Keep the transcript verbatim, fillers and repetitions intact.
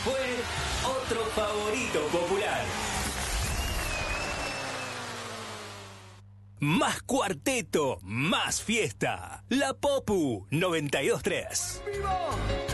fue otro favorito popular. Más cuarteto, más fiesta. La Popu noventa y dos tres. ¡Vivo!